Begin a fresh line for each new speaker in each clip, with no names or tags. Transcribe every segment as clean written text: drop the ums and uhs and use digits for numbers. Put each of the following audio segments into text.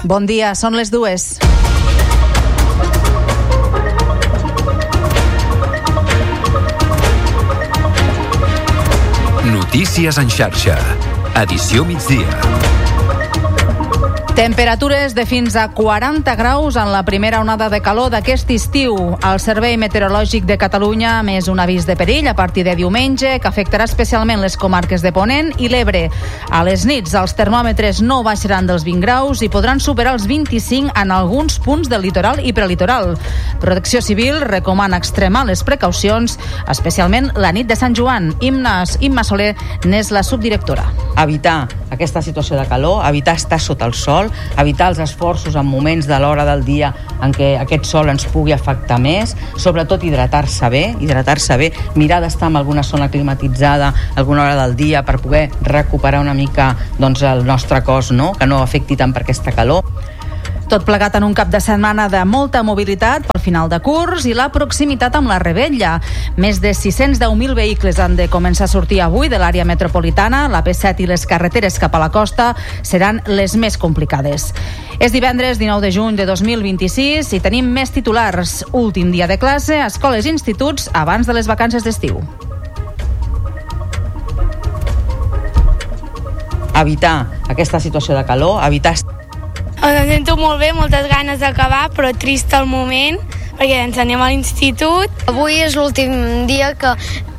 Bon dia, són les 2.
Notícies en xarxa. Edició migdia.
Temperatures de fins a 40 graus en la primera onada de calor d'aquest estiu. El Servei Meteorològic de Catalunya ha emès un avís de perill a partir de diumenge que afectarà especialment les comarques de Ponent i l'Ebre. A les nits els termòmetres no baixaran dels 20 graus i podran superar els 25 en alguns punts del litoral i prelitoral. Protecció Civil recomana extremar les precaucions, especialment la nit de Sant Joan. Imma Soler n'és la subdirectora.
Evitar aquesta situació de calor, evitar estar sota el sol, evitar els esforços en moments de l'hora del dia en què aquest sol ens pugui afectar més, sobretot hidratar-se bé, mirar d'estar en alguna zona climatitzada alguna hora del dia per poder recuperar una mica el nostre cos, que no afecti tant per aquesta calor.
Tot plegat en un cap de setmana de molta mobilitat pel final de curs i la proximitat amb la Rebella. Més de 610.000 vehicles han de començar a sortir avui de l'àrea metropolitana. La P7 i les carreteres cap a la costa seran les més complicades. És divendres 19 de juny de 2026 i tenim més titulars. Últim dia de classe a escoles i instituts abans de les vacances d'estiu.
Evitar aquesta situació de calor, evitar...
Em sento molt bé, moltes ganes d'acabar, però trist al moment, perquè ens anem a l'institut.
Avui és l'últim dia que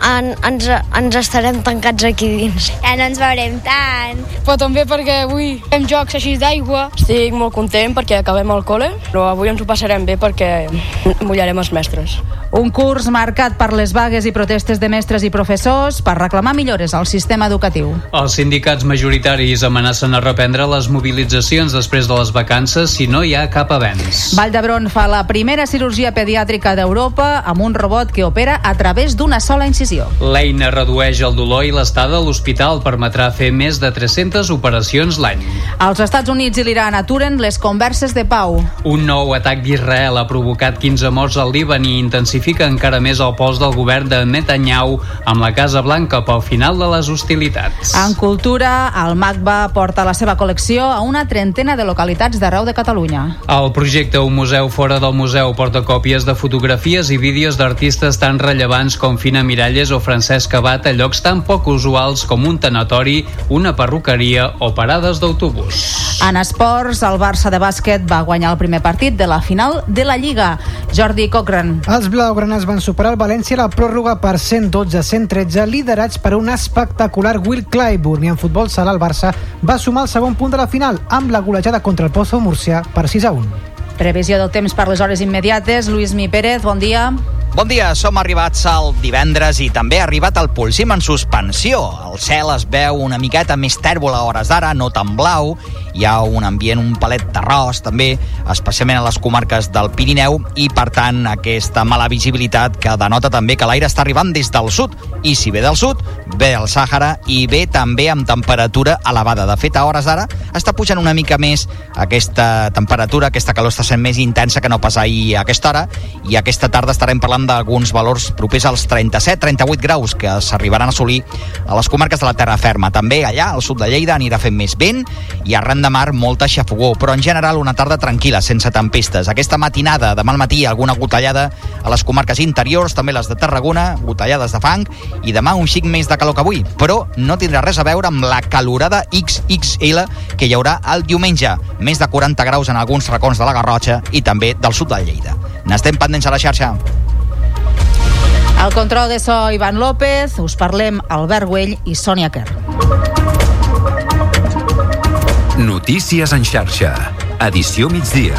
ens estarem tancats aquí dins.
Ja no ens veurem tant.
Però també perquè avui fem jocs així d'aigua.
Estic molt content perquè acabem el col·le, però avui ens ho passarem bé perquè mullarem els mestres.
Un curs marcat per les vagues i protestes de mestres i professors per reclamar millores al sistema educatiu.
Els sindicats majoritaris amenacen a reprendre les mobilitzacions després de les vacances si no hi ha cap avenç.
Vall d'Hebron fa la primera cirurgia pediàtrica d'Europa amb un robot que opera a través d'una sola incisió.
L'eina redueix el dolor i l'estada a l'hospital, permetrà fer més de 300 operacions l'any.
Els Estats Units i l'Iran aturen les converses de pau.
Un nou atac d'Israel ha provocat 15 morts al Líban i intensifica encara més el pols del govern de Netanyahu amb la Casa Blanca pel final de les hostilitats.
En cultura, el MACBA porta la seva col·lecció a una trentena de localitats d'arreu de Catalunya.
El projecte Un museu fora del museu porta còpies de fotografies i vídeos d'artistes tan rellevants com Fina Miralles o Francesc Abat a llocs tan poc usuals com un tanatori, una perruqueria o parades d'autobús.
En esports, el Barça de bàsquet va guanyar el primer partit de la final de la Lliga. Jordi Cochran.
Els blaugranes van superar el València a la pròrroga per 112-113, liderats per un espectacular Will Clyburn, i en futbol sala el Barça va sumar el segon punt de la final amb la golejada contra el Pozo Múrcia per 6-1.
Previsió del temps per les hores immediates. Lluís Mi Pérez, bon dia.
Bon dia, som arribats al divendres i també ha arribat el Polsim en suspensió. El cel es veu una miqueta més tèrbol a hores d'ara, no tan blau. Hi ha un ambient un palet terrós també, especialment a les comarques del Pirineu, i per tant aquesta mala visibilitat que denota també que l'aire està arribant des del sud, i si ve del sud, ve del Sàhara i ve també amb temperatura elevada. De fet, a hores d'ara està pujant una mica més aquesta temperatura, aquesta calor està sent més intensa que no pas ahir a aquesta hora, i aquesta tarda estarem parlant d'alguns valors propers als 37-38 graus que s'arribaran a assolir a les comarques de la terra ferma. També allà, al sud de Lleida, anirà fent més vent i arran de mar molta xafogó, però en general una tarda tranquil·la, sense tempestes. Aquesta matinada, demà al matí, alguna gotellada a les comarques interiors, també les de Tarragona, gotellades de fang, i demà un xic més de calor que avui, però no tindrà res a veure amb la calorada XXL que hi haurà el diumenge. Més de 40 graus en alguns racons de la Garrotxa i també del sud de Lleida. N'estem pendents a la xarxa.
Al control de so, Ivan López. Us parlem Albert Güell i Sònia Quer.
Notícies en xarxa. Edició migdia.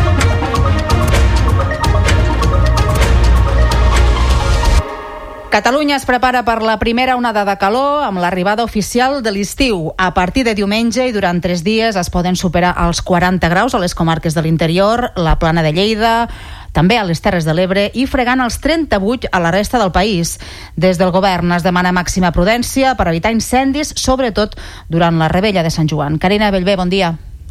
Catalunya es prepara per la primera onada de calor amb l'arribada oficial de l'estiu. A partir de diumenge i durant 3 dies es poden superar els 40 graus a les comarques de l'interior, la Plana de Lleida, també a les Terres de l'Ebre, i fregant els 38 a la resta del país. Des del govern es demana màxima prudència per evitar incendis, sobretot durant la Rebella de Sant Joan. Carina Bellver, bon dia.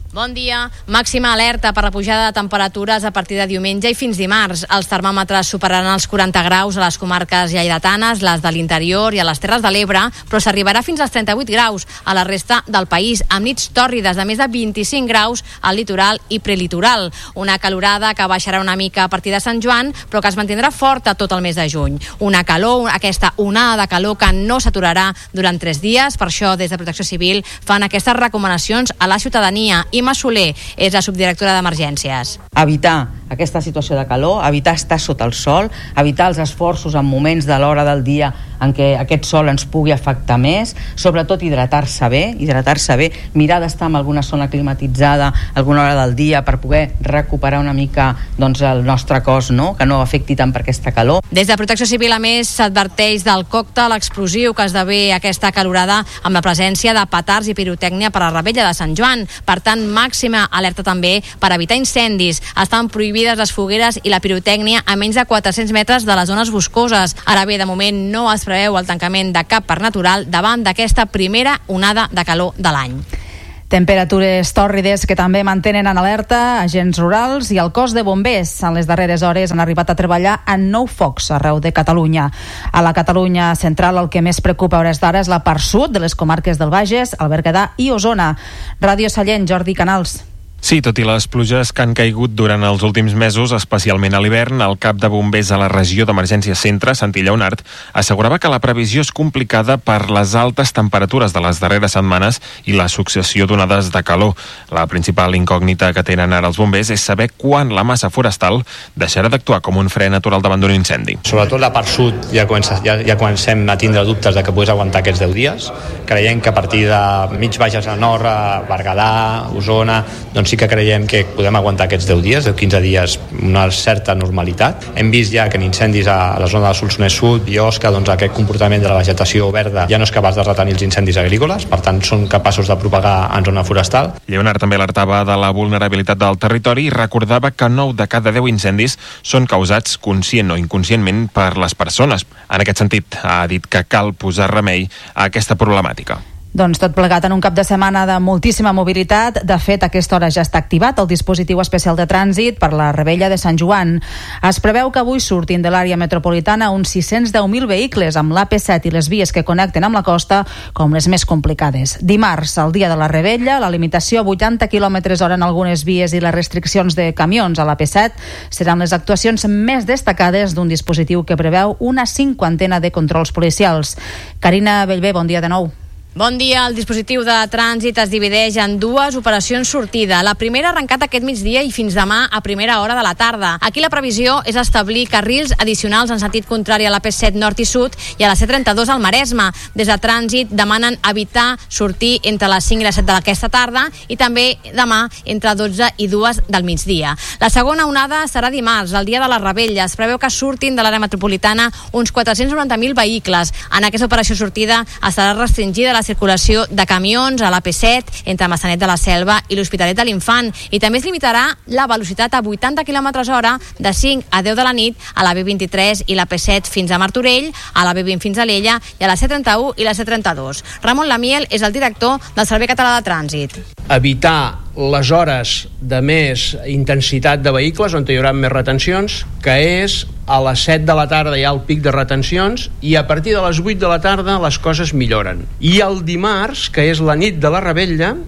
Bon dia. Màxima alerta per la pujada de temperatures a partir de diumenge i fins dimarts. Els termòmetres superaran els 40 graus a les comarques lleidatanes, les de l'interior i a les Terres de l'Ebre, però s'arribarà fins als 38 graus a la resta del país, amb nits tòrrides de més de 25 graus al litoral i prelitoral. Una calorada que baixarà una mica a partir de Sant Joan, però que es mantindrà forta tot el mes de juny. Una calor, aquesta onada de calor que no s'aturarà durant 3 dies. Per això, des de Protecció Civil, fan aquestes recomanacions a la ciutadania. Imma Soler és la subdirectora d'Emergències.
Evitar aquesta situació de calor, evitar estar sota el sol, evitar els esforços en moments de l'hora del dia en què aquest sol ens pugui afectar més, sobretot hidratar-se bé, mirar d'estar en alguna zona climatitzada alguna hora del dia per poder recuperar una mica el nostre cos, que no afecti tant per aquesta calor.
Des de Protecció Civil, a més, s'adverteix del còctel explosiu que esdevé aquesta calorada amb la presència de petards i pirotècnia per a la Rebella de Sant Joan. Per tant, màxima alerta també per evitar incendis. Estan prohibides les fogueres i la pirotècnia a menys de 400 metres de les zones boscoses. Ara bé, de moment no es preveu el tancament de cap parc natural davant d'aquesta primera onada de calor de l'any.
Temperatures tòrrides que també mantenen en alerta agents rurals i el cos de bombers. En les darreres hores han arribat a treballar en 9 focs arreu de Catalunya. A la Catalunya central el que més preocupa a hores d'ara és la part sud de les comarques del Bages, el Berguedà i Osona. Ràdio Sallent, Jordi Canals.
Sí, tot i les pluges que han caigut durant els últims mesos, especialment a l'hivern, el cap de bombers a la regió d'emergència centre, Santi Lleonart, assegurava que la previsió és complicada per les altes temperatures de les darreres setmanes i la successió d'onades de calor. La principal incògnita que tenen ara els bombers és saber quan la massa forestal deixarà d'actuar com un fre natural davant d'un incendi.
Sobretot la part sud ja comencem a tindre dubtes de que pogués aguantar aquests 10 dies. Creiem que a partir de mig baixes a nord, Berguedà, Osona, doncs sí que creiem que podem aguantar aquests 10 dies, 15 dies, una certa normalitat. Hem vist ja que en incendis a la zona del Solsonès Sud, Biosca, doncs aquest comportament de la vegetació verda ja no és capaç de retenir els incendis agrícoles, per tant són capaços de propagar en zona forestal.
Lleonard també alertava de la vulnerabilitat del territori i recordava que 9 de cada 10 incendis són causats conscient o inconscientment per les persones. En aquest sentit, ha dit que cal posar remei a aquesta problemàtica.
Doncs tot plegat en un cap de setmana de moltíssima mobilitat. De fet, a aquesta hora ja està activat el dispositiu especial de trànsit per la Rebella de Sant Joan. Es preveu que avui surtin de l'àrea metropolitana uns 610.000 vehicles amb l'AP7 i les vies que connecten amb la costa com les més complicades. Dimarts, el dia de la Rebella, la limitació a 80 km/h en algunes vies i les restriccions de camions a l'AP7 seran les actuacions més destacades d'un dispositiu que preveu una 50ena de controls policials. Carina Bellver, bon dia de nou.
Bon dia. El dispositiu de trànsit es divideix en 2 operacions sortida. La primera ha arrencat aquest migdia i fins demà a primera hora de la tarda. Aquí la previsió és establir carrils addicionals en sentit contrari a la P7 nord i sud i a la C32 al Maresme. Des de trànsit demanen evitar sortir entre les 5 i les 7 d'aquesta tarda i també demà entre 12 i 2 del migdia. La segona onada serà dimarts, el dia de la Rebella. Es preveu que surtin de l'àrea metropolitana uns 490.000 vehicles. En aquesta operació sortida estarà restringida la circulació de camions a l'AP7 entre Massanet de la Selva i l'Hospitalet de l'Infant i també es limitarà la velocitat a 80 km/h de 5 a 10 de la nit a la B23 i la P7 fins a Martorell, a la B20 fins a Alella i a la C31 i la C32. Ramon Lamiel és el director del Servei Català de Trànsit.
Evitar les hores de més intensitat de vehicles on hi haurà més retencions, que és a les 7 de la tarda hi ha el pic de retencions i a partir de les 8 de la tarda les coses milloren. I el dimarts, que és la nit de la Rebella,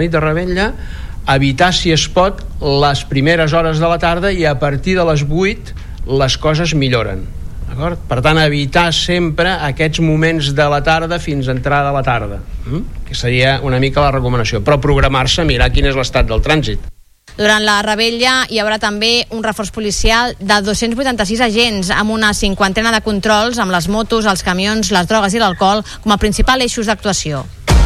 evitar, si es pot, les primeres hores de la tarda i a partir de les 8 les coses milloren. D'acord? Per tant, evitar sempre aquests moments de la tarda fins a entrada a la tarda, que seria una mica la recomanació. Però programar-se, mirar quin és l'estat del trànsit.
Durant la Rebella hi haurà també un reforç policial de 286 agents amb una 50ena de controls amb les motos, els camions, les drogues i l'alcohol com a principal eixos d'actuació.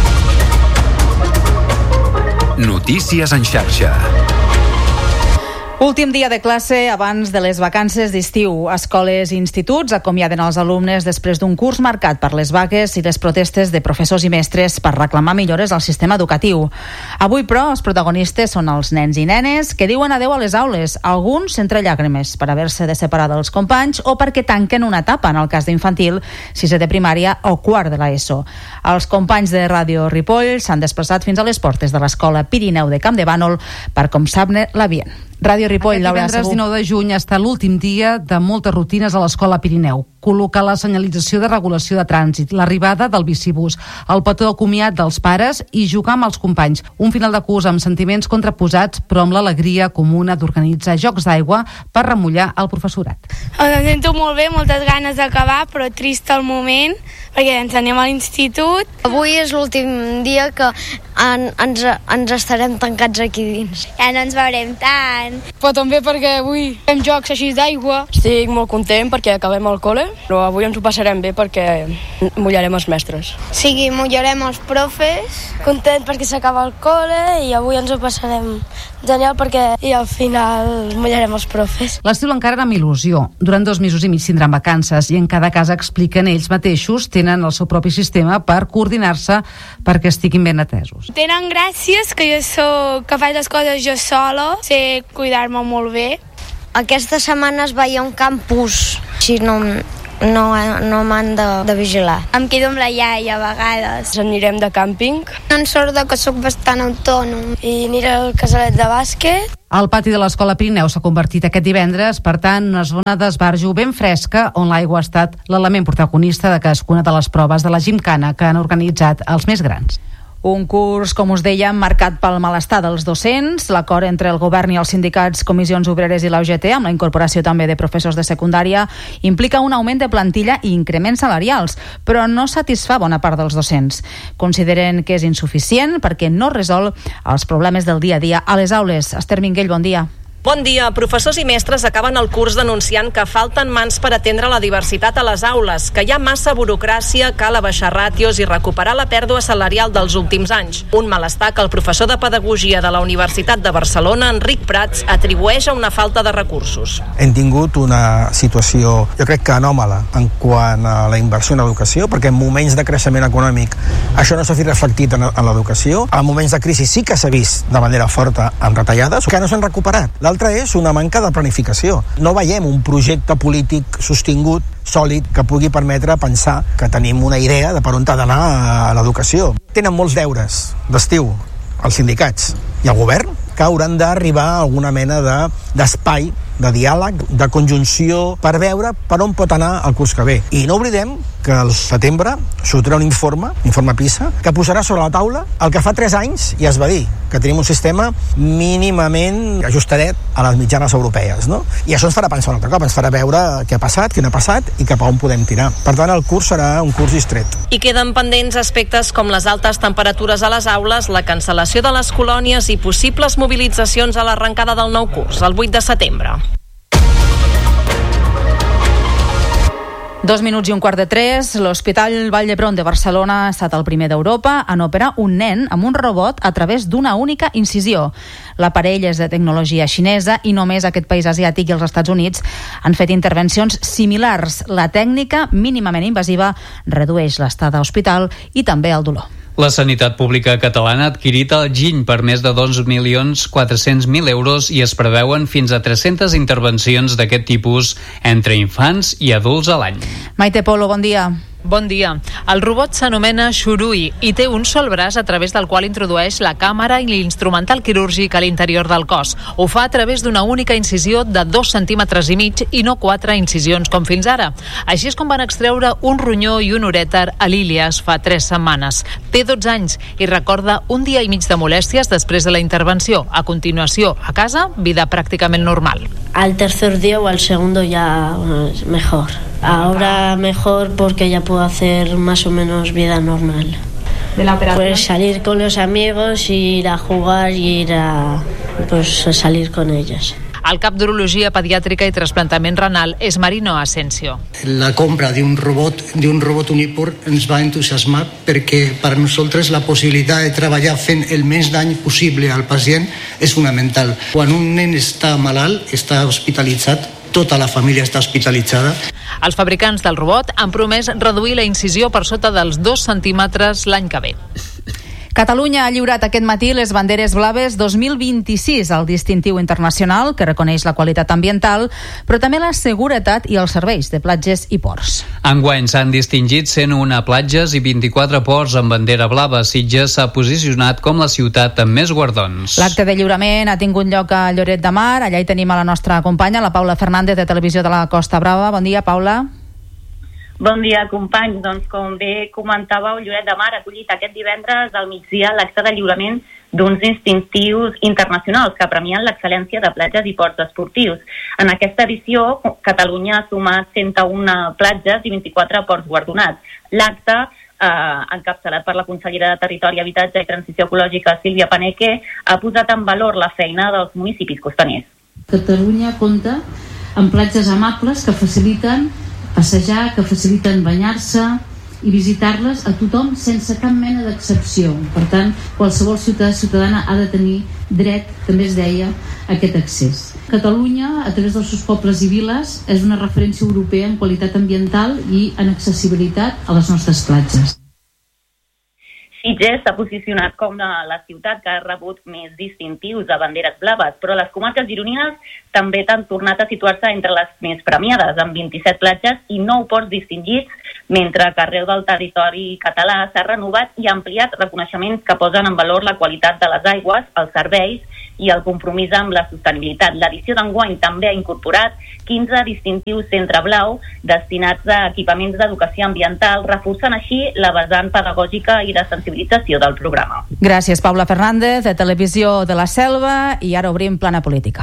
Notícies en xarxa.
Últim dia de classe abans de les vacances d'estiu. Escoles i instituts acomiaden els alumnes després d'un curs marcat per les vagues i les protestes de professors i mestres per reclamar millores al sistema educatiu. Avui, però, els protagonistes són els nens i nenes que diuen adeu a les aules, alguns entre llàgrimes per haver-se de separar dels companys o perquè tanquen una etapa, en el cas d'infantil, sisè de primària o quart de l'ESO. Els companys de Ràdio Ripoll s'han desplaçat fins a les portes de l'Escola Pirineu de Campdevànol per com sap-ne l'ambient. Ràdio Ripoll, Laura
Divendres 19 de juny està l'últim dia de moltes rutines a l'Escola Pirineu. Col·locar la senyalització de regulació de trànsit, l'arribada del bicibús, el petó comiat dels pares i jugar amb els companys. Un final de curs amb sentiments contraposats, però amb l'alegria comuna d'organitzar jocs d'aigua per remullar el professorat.
Em sento molt bé, moltes ganes d'acabar, però trist al moment, perquè ens anem a l'institut.
Avui és l'últim dia que ens estarem tancats aquí dins.
Ja no ens veurem tant.
Però també perquè avui fem jocs així d'aigua.
Estic molt content perquè acabem el col·le, però avui ens ho passarem bé perquè mullarem els mestres.
Sí, mullarem els profes.
Content perquè s'acaba el col·le i avui ens ho passarem genial perquè i al final mullarem els profes.
L'estiu l'encara amb il·lusió. Durant 2 mesos i mig tindran vacances i en cada casa expliquen ells mateixos, tenen el seu propi sistema per coordinar-se perquè estiguin ben atesos.
Tenen gràcies que que faig les coses jo sola, sé cuidar-me molt bé.
Aquesta setmana es veia un campus, així no m'han de vigilar.
Em quedo amb la iaia a vegades.
Anirem de càmping.
En sort que sóc bastant autònom.
I aniré al casalet de bàsquet.
El pati de l'Escola Pirineu s'ha convertit aquest divendres, per tant, una zona d'esbarjo ben fresca on l'aigua ha estat l'element protagonista de cadascuna de les proves de la gimcana que han organitzat els més grans.
Un curs, com us dèiem, marcat pel malestar dels docents, l'acord entre el govern i els sindicats, comissions obreres i la UGT, amb la incorporació també de professors de secundària, implica un augment de plantilla i increments salarials, però no satisfà bona part dels docents. Consideren que és insuficient perquè no resol els problemes del dia a dia a les aules. Esther Minguell, bon dia.
Bon dia. Professors i mestres acaben el curs denunciant que falten mans per atendre la diversitat a les aules, que hi ha massa burocràcia, cal abaixar ràtios i recuperar la pèrdua salarial dels últims anys. Un malestar que el professor de Pedagogia de la Universitat de Barcelona, Enric Prats, atribueix a una falta de recursos.
Hem tingut una situació, jo crec que anòmala, en quant a la inversió en l'educació, perquè en moments de creixement econòmic això no s'ha vist reflectit en l'educació. En moments de crisi sí que s'ha vist de manera forta amb retallades, que no s'han recuperat. L'altre és una manca de planificació. No veiem un projecte polític sostingut, sòlid, que pugui permetre pensar que tenim una idea de per on ha d'anar a l'educació. Tenen molts deures d'estiu els sindicats i el govern que hauran d'arribar a alguna mena d'espai, de diàleg, de conjunció, per veure per on pot anar el curs que ve. I no oblidem que al setembre sortirà un informe PISA, que posarà sobre la taula el que fa 3 anys ja es va dir, que tenim un sistema mínimament ajustadet a les mitjanes europees, no? I això ens farà pensar un altre cop, ens farà veure què ha passat, què no ha passat i cap a on podem tirar. Per tant, el curs serà un curs distret.
I queden pendents aspectes com les altes temperatures a les aules, la cancel·lació de les colònies i possibles mobilitzacions a l'arrencada del nou curs, el 8 de setembre.
2 minuts i 2:45, l'Hospital Vall d'Hebron de Barcelona ha estat el primer d'Europa en operar un nen amb un robot a través d'una única incisió. L'aparell és de tecnologia xinesa i només aquest país asiàtic i els Estats Units han fet intervencions similars. La tècnica mínimament invasiva redueix l'estada a hospital i també el dolor.
La sanitat pública catalana ha adquirit el Giny per més de 2.400.000 euros i es preveuen fins a 300 intervencions d'aquest tipus entre infants i adults a l'any.
Maite Polo, bon dia.
Bon dia. El robot s'anomena Shurui i té un sol braç a través del qual introdueix la càmera i l'instrumental quirúrgic a l'interior del cos. Ho fa a través d'una única incisió de 2,5 centímetres i no 4 incisions com fins ara. Així és com van extreure un ronyó i un urèter a l'Ilias fa 3 setmanes. Té 12 anys i recorda un dia i mig de molèsties després de la intervenció. A continuació, a casa, vida pràcticament normal.
Al tercer día o al segundo ya mejor. Ahora mejor porque ya puedo hacer más o menos vida normal.
¿De la operación?
Pues salir con los amigos, ir a jugar y ir a salir con ellos.
El cap d'Urologia Pediàtrica i Trasplantament Renal és Marino Asensio.
La compra d'un robot Unipor ens va entusiasmar perquè per a nosaltres la possibilitat de treballar fent el menys dany possible al pacient és fonamental. Quan un nen està malalt, està hospitalitzat, tota la família està hospitalitzada.
Els fabricants del robot han promès reduir la incisió per sota dels 2 centímetres l'any que ve.
Catalunya ha lliurat aquest matí les banderes blaves 2026, el distintiu internacional que reconeix la qualitat ambiental, però també la seguretat i els serveis de platges i ports.
Enguany s'han distingit 101 platges i 24 ports amb bandera blava. Sitges s'ha posicionat com la ciutat amb més guardons.
L'acte de lliurament ha tingut lloc a Lloret de Mar. Allà hi tenim a la nostra companya, la Paula Fernández, de Televisió de la Costa Brava. Bon dia, Paula.
Bon dia, companys. Doncs, com bé comentàveu, Lloret de Mar ha acollit aquest divendres al migdia l'acte de lliurament d'uns distintius internacionals que premien l'excel·lència de platges i ports esportius. En aquesta edició, Catalunya ha sumat 101 platges i 24 ports guardonats. L'acte, encapçalat per la consellera de Territori, Habitatge i Transició Ecològica, Sílvia Paneque, ha posat en valor la feina dels municipis costaners.
Catalunya compta amb platges amables que faciliten passejar, que faciliten banyar-se i visitar-les a tothom sense cap mena d'excepció. Per tant, qualsevol ciutadana ha de tenir dret, també es deia, a aquest accés. Catalunya, a través dels seus pobles i viles, és una referència europea en qualitat ambiental i en accessibilitat a les nostres platges.
Sitges s'ha posicionat com la ciutat que ha rebut més distintius de banderes blaves, però les comarques gironines també han tornat a situar-se entre les més premiades, amb 27 platges i 9 ports distingits, mentre que arreu del territori català s'ha renovat i ampliat reconeixements que posen en valor la qualitat de les aigües, els serveis i el compromís amb la sostenibilitat. L'edició d'enguany també ha incorporat 15 distintius centre blau destinats a equipaments d'educació ambiental, reforçant així la vessant pedagògica i de sensibilització del programa.
Gràcies, Paula Fernández, de Televisió de la Selva, i ara obrim plana política.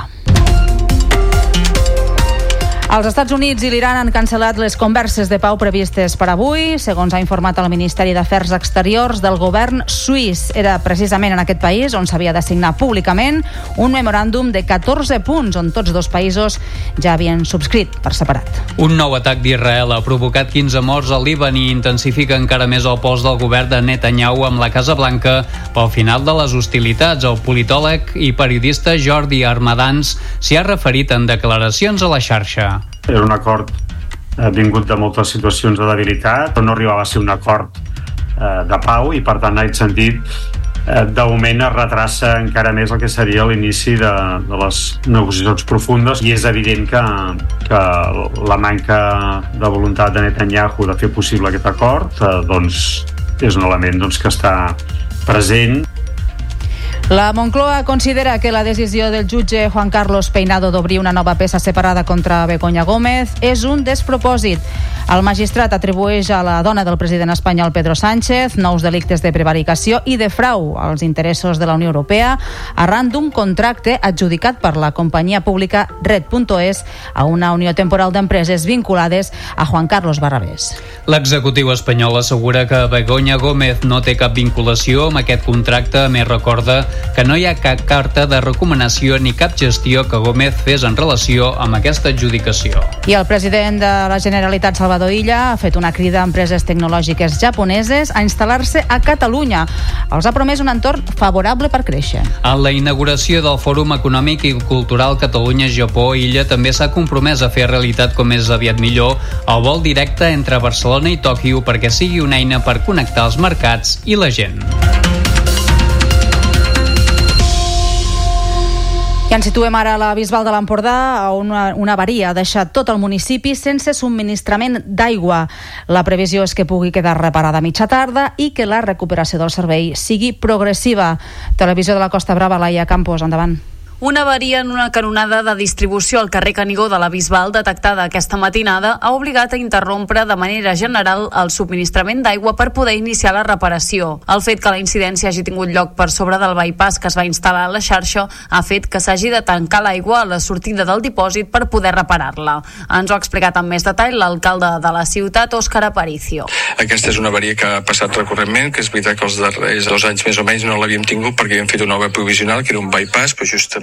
Els Estats Units i l'Iran han cancel·lat les converses de pau previstes per avui, segons ha informat el Ministeri d'Afers Exteriors del govern suís. Era precisament en aquest país on s'havia de signar públicament un memoràndum de 14 punts on tots dos països ja havien subscrit per separat.
Un nou atac d'Israel ha provocat 15 morts al Líban i intensifica encara més el pols del govern de Netanyahu amb la Casa Blanca pel final de les hostilitats. El politòleg i periodista Jordi Armadans s'hi ha referit en declaracions a la xarxa.
Era un acord vingut de moltes situacions de debilitat, però no arribava a ser un acord de pau i, per tant, en aquest sentit, de moment es retrassa encara més el que seria l'inici de les negociacions profundes i és evident que la manca de voluntat de Netanyahu de fer possible aquest acord doncs és un element que està present.
La Moncloa considera que la decisió del jutge Juan Carlos Peinado d'obrir una nova peça separada contra Begoña Gómez és un despropòsit. El magistrat atribueix a la dona del president espanyol Pedro Sánchez nous delictes de prevaricació i de frau als interessos de la Unió Europea arran d'un contracte adjudicat per la companyia pública Red.es a una unió temporal d'empreses vinculades a Juan Carlos Barrabés.
L'executiu espanyol assegura que Begoña Gómez no té cap vinculació amb aquest contracte, a més recorda que no hi ha cap carta de recomanació ni cap gestió que Gómez fes en relació amb aquesta adjudicació.
I el president de la Generalitat, Salvador Illa, ha fet una crida a empreses tecnològiques japoneses a instal·lar-se a Catalunya. Els ha promès un entorn favorable per créixer.
En la inauguració del Fòrum Econòmic i Cultural Catalunya-Japó, Illa també s'ha compromès a fer realitat com més aviat millor el vol directe entre Barcelona i Tòquio perquè sigui una eina per connectar els mercats i la gent.
I ens situem ara a la Bisbal de l'Empordà, on una avaria ha deixat tot el municipi sense subministrament d'aigua. La previsió és que pugui quedar reparada a mitja tarda i que la recuperació del servei sigui progressiva. Televisió de la Costa Brava, Laia Campos, endavant.
Una avaria en una canonada de distribució al carrer Canigó de la Bisbal detectada aquesta matinada ha obligat a interrompre de manera general el subministrament d'aigua per poder iniciar la reparació. El fet que la incidència hagi tingut lloc per sobre del bypass que es va instal·lar a la xarxa ha fet que s'hagi de tancar l'aigua a la sortida del dipòsit per poder reparar-la. Ens ho ha explicat amb més detall l'alcalde de la ciutat, Òscar Aparicio.
Aquesta és una avaria que ha passat recurrentment, que és veritat que els darrers 2 anys més o menys no l'havíem tingut perquè havíem fet una obra provisional, que era un bypass, però justament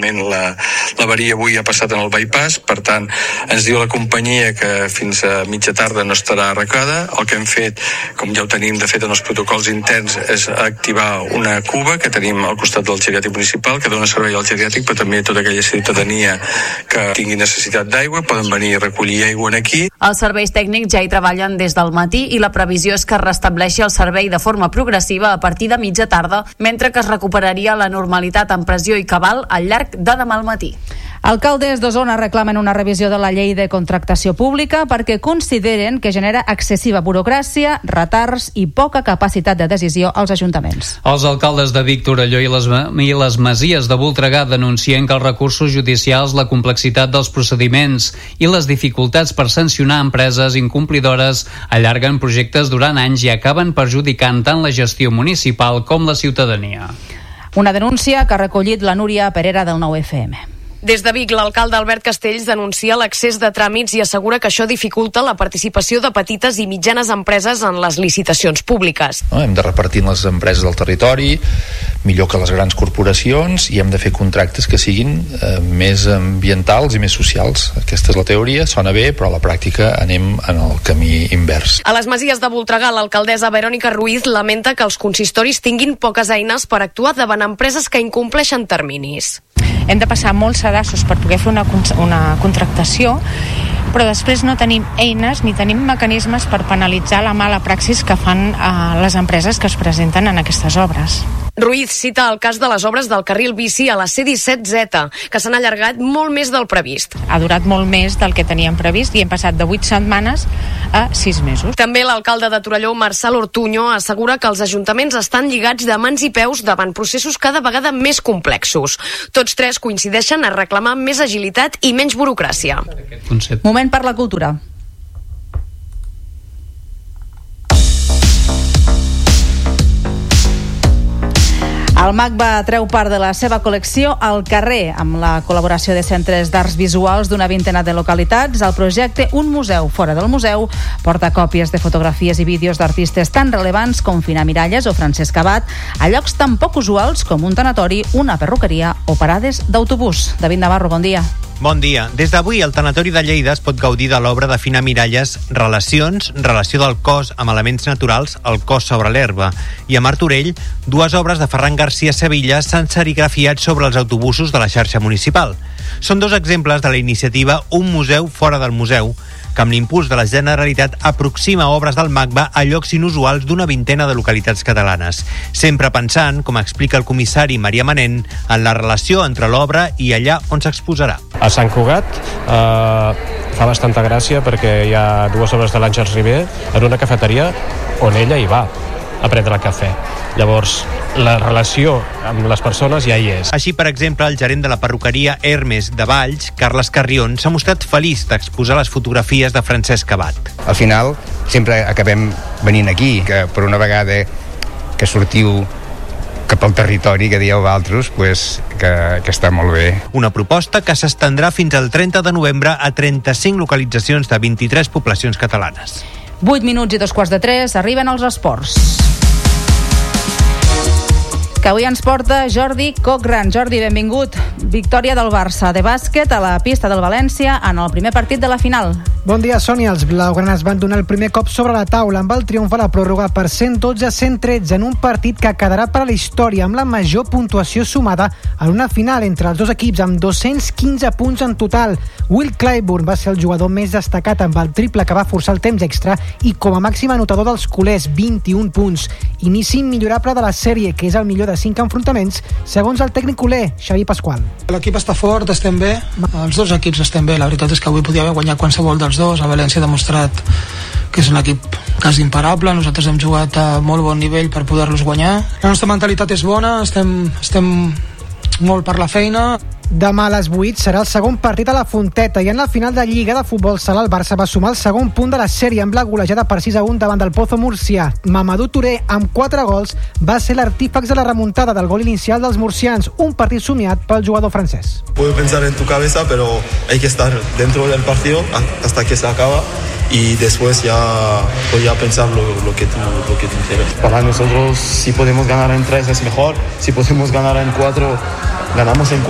malauradament l'avaria avui ha passat en el bypass, per tant ens diu la companyia que fins a mitja tarda no estarà arreglada. El que hem fet, com ja ho tenim de fet en els protocols interns, és activar una cuba que tenim al costat del geriàtric municipal, que dona servei al geriàtric, però també a tota aquella ciutadania que tingui necessitat d'aigua poden venir a recollir aigua aquí.
Els serveis tècnics ja hi treballen des del matí i la previsió és que es restableixi el servei de forma progressiva a partir de mitja tarda, mentre que es recuperaria la normalitat en pressió i cabal al llarg de demà al matí.
Alcaldes d'Osona reclamen una revisió de la llei de contractació pública perquè consideren que genera excessiva burocràcia, retards i poca capacitat de decisió als ajuntaments.
Els alcaldes de Vic, Torelló i les Masies de Voltregà denuncien que els recursos judicials, la complexitat dels procediments i les dificultats per sancionar empreses incomplidores allarguen projectes durant anys i acaben perjudicant tant la gestió municipal com la ciutadania.
Una denúncia que ha recollit la Núria Perera del 9FM.
Des de Vic, l'alcalde Albert Castells denuncia l'accés de tràmits i assegura que això dificulta la participació de petites i mitjanes empreses en les licitacions públiques.
Hem de repartir les empreses del territori millor que les grans corporacions i hem de fer contractes que siguin més ambientals i més socials. Aquesta és la teoria, sona bé, però a la pràctica anem en el camí invers.
A les Masies de Voltregà, l'alcaldessa Verònica Ruiz lamenta que els consistoris tinguin poques eines per actuar davant empreses que incompleixen terminis.
Hem de passar molts sedassos per poder fer una contractació, però després no tenim eines ni tenim mecanismes per penalitzar la mala praxis que fan les empreses que es presenten en aquestes obres.
Ruiz cita el cas de les obres del carril bici a la C-17Z, que s'han allargat molt més del previst.
Ha durat molt més del que teníem previst i hem passat de 8 setmanes a 6 mesos.
També l'alcalde de Torelló, Marçal Ortuño, assegura que els ajuntaments estan lligats de mans i peus davant processos cada vegada més complexos. Tots tres coincideixen a reclamar més agilitat i menys burocràcia.
Moment per la cultura. El MACBA treu part de la seva col·lecció al carrer, amb la col·laboració de centres d'arts visuals d'una vintena de localitats. El projecte Un museu fora del museu porta còpies de fotografies i vídeos d'artistes tan relevants com Fina Miralles o Francesc Abad a llocs tan poc usuals com un tanatori, una perruqueria o parades d'autobús. David Navarro, bon dia.
Bon dia. Des d'avui, el Tanatori de Lleida es pot gaudir de l'obra de Fina Miralles Relacions, relació del cos amb elements naturals, el cos sobre l'herba, i a Martorell, dues obres de Ferran García Sevilla s'han serigrafiat sobre els autobusos de la xarxa municipal. Són dos exemples de la iniciativa Un museu fora del museu, que amb l'impuls de la Generalitat aproxima obres del MACBA a llocs inusuals d'una vintena de localitats catalanes, sempre pensant, com explica el comissari Maria Manent, en la relació entre l'obra i allà on s'exposarà.
A Sant Cugat fa bastanta gràcia perquè hi ha dues obres de l'Àngels Ribé en una cafeteria on ella hi va a prendre cafè. Llavors, la relació amb les persones ja hi és.
Així, per exemple, el gerent de la perruqueria Hermes de Valls, Carles Carrion, s'ha mostrat feliç d'exposar les fotografies de Francesc Abad.
Al final, sempre acabem venint aquí, que per una vegada que sortiu cap al territori que dieu altres, pues, que està molt bé.
Una proposta que s'estendrà fins al 30 de novembre a 35 localitzacions de 23 poblacions catalanes.
8 minuts i 2:45, arriben els esports. Que avui ens porta Jordi Cochran. Jordi, benvingut. Victòria del Barça de bàsquet a la pista del València en el primer partit de la final.
Bon dia, Sònia. Els blaugranes van donar el primer cop sobre la taula amb el triomf a la pròrroga per 112-113 en un partit que quedarà per a la història amb la major puntuació sumada en una final entre els dos equips amb 215 punts en total. Will Clyburn va ser el jugador més destacat amb el triple que va forçar el temps extra i com a màxim anotador dels culers, 21 punts. Inici immillorable de la sèrie, que és el millor de 5 enfrontaments, segons el tècnic culer, Xavi Pasqual.
L'equip està fort, estem bé, els dos equips estem bé, la veritat és que avui podia haver guanyat qualsevol dels dos. El València ha demostrat que és un equip quasi imparable, nosaltres hem jugat a molt bon nivell per poder-los guanyar. La nostra mentalitat és bona, estem molt per la feina.
Demà a les 8 serà el segon partit a la Fonteta i en la final de Lliga de Futbol Sala el Barça va sumar el segon punt de la sèrie amb la golejada per 6-1 davant del Pozo Murcià. Mamadou Touré, amb 4 gols, va ser l'artífex de la remuntada del gol inicial dels murcians, un partit somiat pel jugador francès.
Puedes pensar en tu cabeza, pero hay que estar dentro del partido hasta que se acaba y después ya voy a pensar lo que tú quieres. Para nosotros, si podemos ganar en 3 es mejor, si podemos ganar en 4, ganamos en 4 y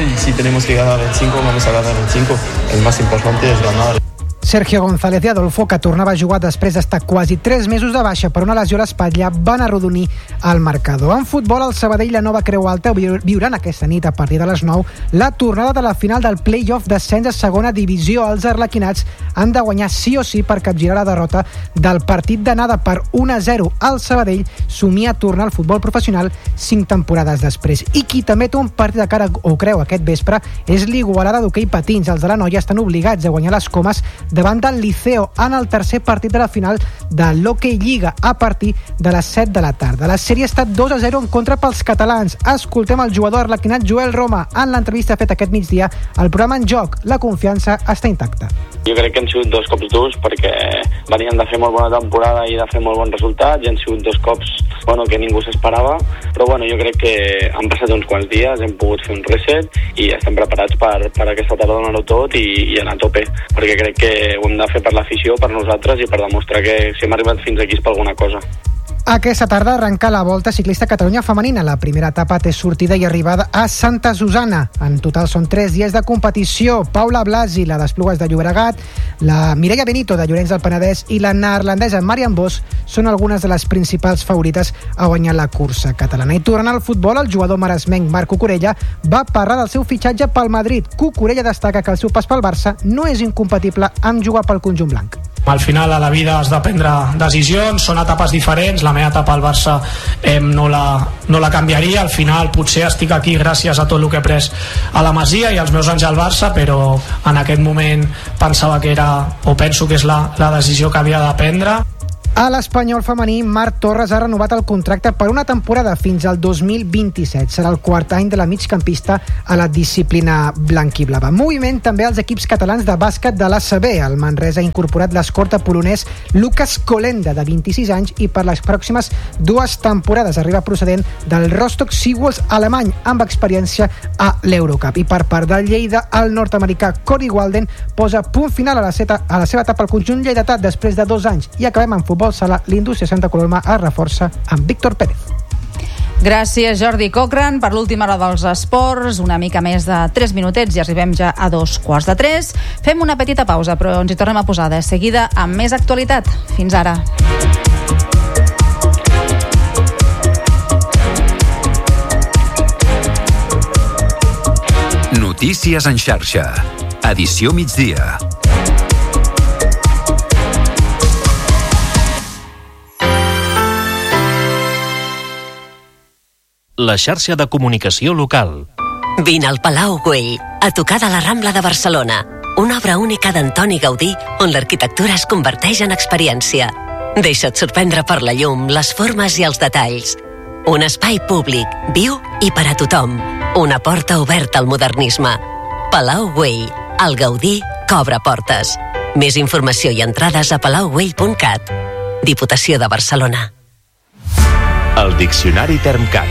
si tenemos que ganar en 5, vamos a ganar en 5. El más importante es ganar.
Sergio González i Adolfo, que tornava a jugar després d'estar quasi 3 mesos de baixa per una lesió a l'espatlla, van arrodonir el marcador. En futbol, el Sabadell, la Nova Creu Alta viuran aquesta nit a partir de les 9 la tornada de la final del play-off d'ascens a segona divisió. Els arlequinats han de guanyar sí o sí per capgirar la derrota del partit d'anada per 1-0. El Sabadell somia tornar al futbol professional 5 temporades després. I qui també té un partit de cara o creu aquest vespre és l'Igualada d'hoquei patins. Els de la Noia estan obligats a guanyar les comes davant del Liceo en el tercer partit de la final de l'Hockey Lliga a partir de les 7 de la tarda. La sèrie ha estat 2-0 en contra pels catalans. Escoltem el jugador arlequinat Joel Roma en l'entrevista feta aquest migdia al programa En Joc. La confiança està intacta.
Jo crec que han sigut 2 cops durs perquè venien de fer molt bona temporada i de fer molt bons resultats i han sigut 2 cops que ningú s'esperava, però jo crec que han passat uns quants dies, hem pogut fer un reset i estem preparats per aquesta tarda donar-ho tot i anar a tope, perquè crec que ho hem de fer per l'afició, per nosaltres i per demostrar que si hem arribat fins aquí és per alguna cosa.
Aquesta tarda arrenca la Volta Ciclista Catalunya Femenina. La primera etapa té sortida i arribada a Santa Susana. En total són 3 dies de competició. Paula Blasi, la d'Esplugues de Llobregat, la Mireia Benito, de Llorenç del Penedès, i la neerlandesa Marianne Vos són algunes de les principals favorites a guanyar la cursa catalana. I tornant al futbol, el jugador maresmenc Marc Cucurella va parlar del seu fitxatge pel Madrid. Cucurella destaca que el seu pas pel Barça no és incompatible amb jugar pel conjunt blanc.
Al final a la vida has de prendre decisions, són etapes diferents, la meva etapa al Barça no la canviaria, al final potser estic aquí gràcies a tot el que he pres a la Masia i als meus anys al Barça, però en aquest moment pensava que era, o penso que és la decisió que havia de prendre.
A l'Espanyol femení, Marc Torres ha renovat el contracte per una temporada fins al 2027. Serà el quart any de la migcampista a la disciplina blanquiblava. Moviment també als equips catalans de bàsquet de l'ACB. El Manresa ha incorporat l'escorta polonès Lukas Kolenda, de 26 anys, i per les pròximes 2 temporades arriba procedent del Rostock Seawolves alemany, amb experiència a l'Eurocup. I per part del Lleida, el nord-americà Corey Walden posa punt final a la seva etapa al conjunt lleidatà després de 2 anys. I acabem amb futbol sala. L'Indústria Santa Coloma es reforça amb Víctor Pérez.
Gràcies, Jordi Cochran. Per l'última hora dels esports, una mica més de 3 minutets i arribem ja a 2:45. Fem una petita pausa, però ens hi tornem a posar de seguida amb més actualitat. Fins ara.
Notícies en xarxa. Edició migdia.
La xarxa de comunicació local.
Vine al Palau Güell, a tocar de la Rambla de Barcelona. Una obra única d'Antoni Gaudí, on l'arquitectura es converteix en experiència. Deixa't sorprendre per la llum, les formes i els detalls. Un espai públic, viu i per a tothom. Una porta oberta al modernisme. Palau Güell, el Gaudí que obre portes. Més informació i entrades a palaugüell.cat. Diputació de Barcelona.
El Diccionari Termcat.